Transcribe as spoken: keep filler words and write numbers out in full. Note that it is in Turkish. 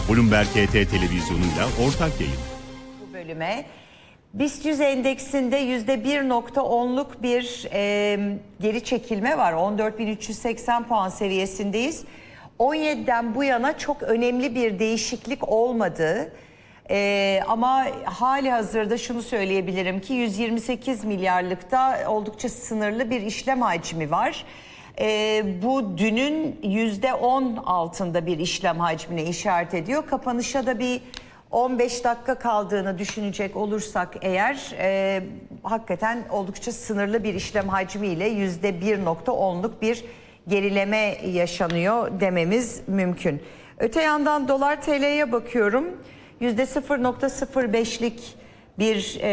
Bloomberg H T televizyonuyla ortak yayın. Bu bölüme BIST yüz endeksinde yüzde bir nokta onluk bir e, geri çekilme var. on dört bin üç yüz seksen puan seviyesindeyiz. on yediden bu yana çok önemli bir değişiklik olmadı. Ee, ama hali hazırda şunu söyleyebilirim ki yüz yirmi sekiz milyarlıkta oldukça sınırlı bir işlem hacmi var. Ee, bu dünün yüzde on altında bir işlem hacmine işaret ediyor. Kapanışa da bir on beş dakika kaldığını düşünecek olursak eğer e, hakikaten oldukça sınırlı bir işlem hacmiyle yüzde bir nokta onluk bir gerileme yaşanıyor dememiz mümkün. Öte yandan dolar T L'ye bakıyorum. yüzde sıfır nokta sıfır beşlik bir